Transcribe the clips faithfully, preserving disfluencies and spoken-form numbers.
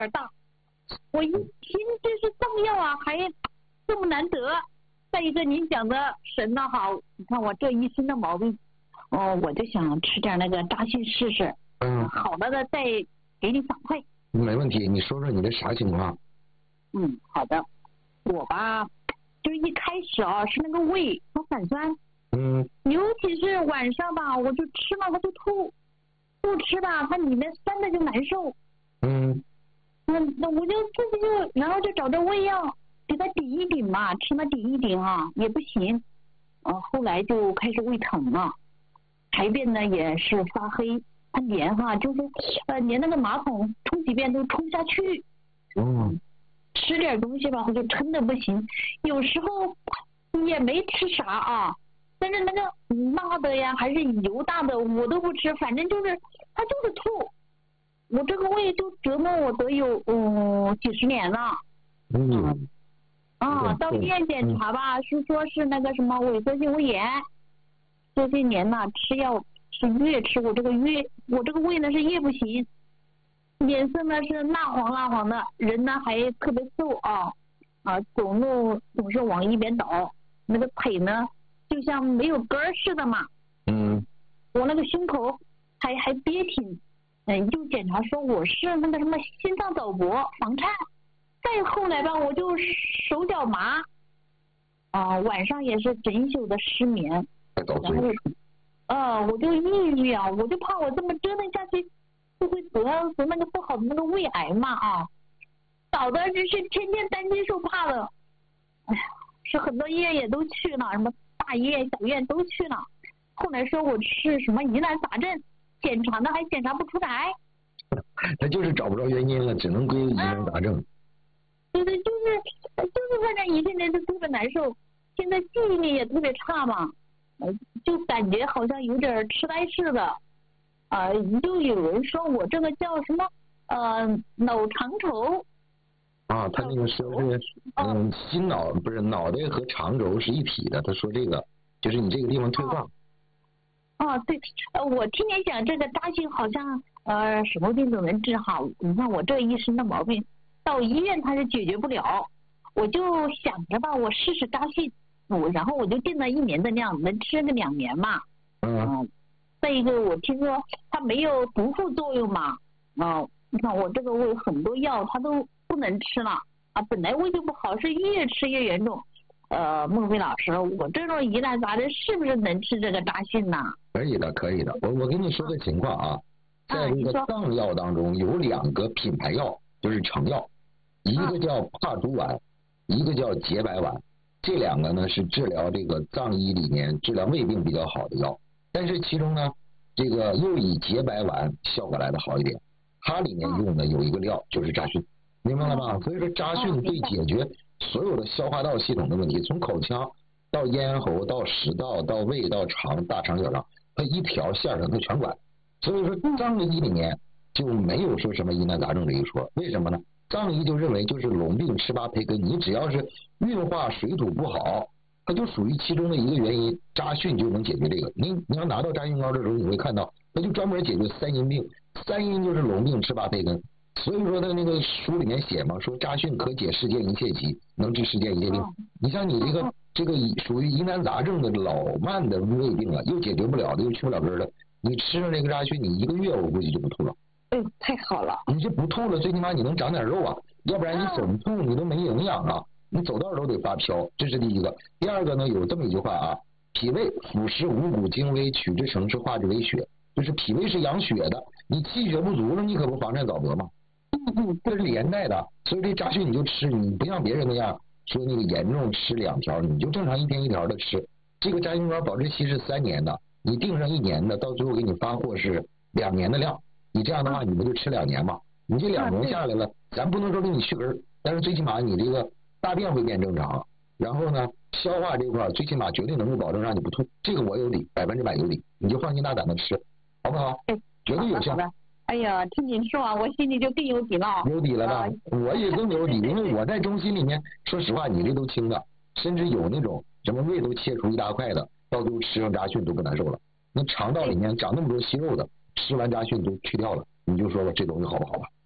点大。我一听这是藏药啊，还这么难得。再一个您讲的神的好，你看我这一身的毛病，哦，我就想吃点那个扎蕈试试。 嗯， 好了的再给你反馈。 没问题，你说说你的啥情况？ 嗯，好的。我吧，就是一开始啊是那个胃它反酸， 嗯， 尤其是晚上吧，我就吃了它就吐，不吃吧它里面酸的就难受。 嗯， 那那我就自己就然后就找着胃药给它顶一顶嘛，吃了顶一顶啊也不行，呃后来就开始胃疼了，排便呢也是发黑，它连哈就是呃连那个马桶冲几遍都冲不下去。 嗯， 吃点东西吧，我就撑的不行，有时候也没吃啥啊，但是那个辣的呀，还是油大的，我都不吃，反正就是它就是吐，我这个胃就折磨我得有嗯几十年了。 嗯， 啊，到医院检查吧，是说是那个什么萎缩性胃炎，这些年呐吃药是越吃我这个越我这个胃呢是越不行。脸色呢是蜡黄蜡黄的，人呢还特别瘦啊啊，走路总是往一边倒，那个腿呢就像没有根儿似的嘛。 嗯， 我那个胸口还还憋挺，嗯，就检查说我是那个什么心脏早搏房颤，再后来吧我就手脚麻，啊，晚上也是整宿的失眠，然后呃我就抑郁啊，我就怕我这么折腾下去。就会得得那个不好的那个胃癌嘛啊，搞得就是天天担惊受怕的，哎呀，是很多医院也都去了，什么大医院、小医院都去了，后来说我是什么疑难杂症，检查呢还检查不出来， 他就是找不着原因了，只能归疑难杂症。 对对，就是就是反正一天天就特别难受，现在记忆力也特别差嘛，呃，就感觉好像有点痴呆似的。啊、呃，就有人说我这个叫什么呃脑肠轴。 啊，他那个说是嗯心脑不是脑袋和肠轴是一体的，他说这个就是你这个地方退化。 哦、啊，对，呃，我听你讲这个扎蕈好像呃什么病都能治好，你看我这一身的毛病，到医院他是解决不了，我就想着吧，我试试扎蕈，我然后我就定了一年的量，能吃个两年嘛。 嗯。 嗯再一个，我听说它没有毒副作用嘛，啊，你看我这个胃很多药它都不能吃了啊，本来胃就不好，是越吃越严重。呃，孟非老师，我这种疑难杂症是不是能吃这个扎蕈呢？ 可以的，可以的。我我跟你说个情况啊，在这个藏药当中有两个品牌药，就是成药，一个叫帕竹丸，一个叫洁白丸，这两个呢是治疗这个藏医里面治疗胃病比较好的药。但是其中呢，这个又以洁白丸效果来的好一点，它里面用的有一个料就是扎蕈，明白了吗？所以说扎蕈对解决所有的消化道系统的问题，从口腔到咽喉到食道到胃到肠大肠小肠，它一条线上它全管。所以说藏医里面就没有说什么疑难杂症这一说，为什么呢？藏医就认为就是龙病吃八培根，你只要是运化水土不好，它就属于其中的一个原因，扎蕈就能解决这个。你你要拿到扎蕈膏的时候，你会看到，它就专门解决三阴病，三阴就是龙病吃八培根。所以说他那个书里面写嘛，说扎蕈可解世间一切疾，能治世间一切病。你像你这个这个属于疑难杂症的老慢的胃病了，又解决不了的，又去不了根了，你吃上这个扎蕈，你一个月我估计就不吐了。 哎呦，太好了！ 你这不吐了，最起码你能长点肉啊，要不然你怎么吐你都没营养啊。你走道都得发飘，这是第一个。第二个呢，有这么一句话啊，脾胃腐蚀五谷精微，取之成是，化之为血，就是脾胃是养血的，你气血不足了，你可不房颤早搏吗？嗯，这是连带的。所以这扎蕈你就吃，你不像别人那样说那个严重吃两条，你就正常一天一条的吃。这个扎蕈膏保质期是三年的，你定上一年的，到最后给你发货是两年的量，你这样的话你不就吃两年嘛？你这两年下来了，咱不能说给你去根，但是最起码你这个大便会变正常，然后呢，消化这块最起码绝对能够保证让你不吐，这个我有理，百分之百有理，你就放心大胆的吃，好不好？ 哎， 绝对有效。 哎呀，听您说完，我心里就更有底了。 有底了吧？我也更有底，因为我在中心里面，说实话，你这都轻的，甚至有那种什么胃都切除一大块的，到最后吃上扎蕈都不难受了。那肠道里面长那么多息肉的，吃完扎蕈都去掉了，你就说吧，这东西好不好吧？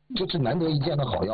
这是难得一见的好药。